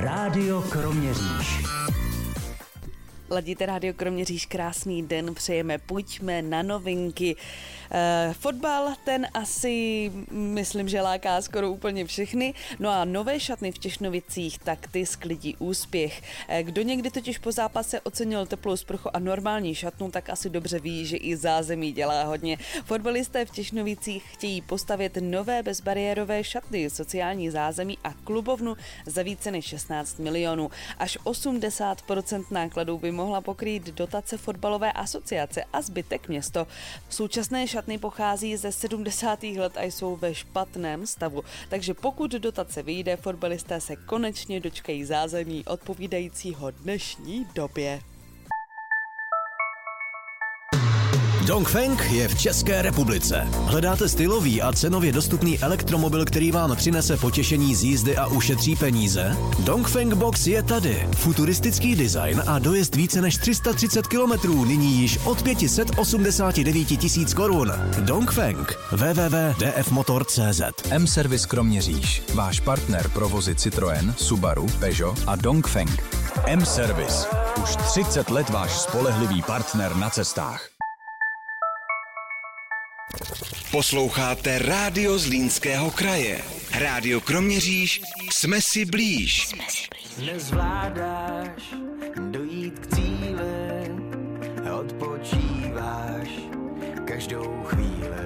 Rádio Kroměříž. Ladíte Rádio Kroměříž, krásný den přejeme, pojďme na novinky. Fotbal, ten asi, myslím, že láká skoro úplně všechny. No a nové šatny v Těšnovicích, tak ty sklidí úspěch. Kdo někdy totiž po zápase ocenil teplou sprchu a normální šatnu, tak asi dobře ví, že i zázemí dělá hodně. Fotbalisté v Těšnovicích chtějí postavit nové bezbariérové šatny, sociální zázemí a klubovnu za více než 16 milionů. Až 80% nákladů by mohla pokrýt dotace fotbalové asociace a zbytek město. Současné šatny pochází ze 70. let a jsou ve špatném stavu, takže pokud dotace vyjde, fotbalisté se konečně dočkají zázemí odpovídajícího dnešní době. Dongfeng je v České republice. Hledáte stylový a cenově dostupný elektromobil, který vám přinese potěšení z jízdy a ušetří peníze? Dongfeng Box je tady. Futuristický design a dojezd více než 330 km, nyní již od 589 000 korun. Dongfeng. www.dfmotor.cz. M-Service Kroměříž. Váš partner pro vozy Citroën, Subaru, Peugeot a Dongfeng. M-Service. Už 30 let váš spolehlivý partner na cestách. Posloucháte Rádio Zlínského kraje. Rádio Kroměříž, jsme si blíž. Nezvládáš dojít k cíli, odpočíváš každou chvíli.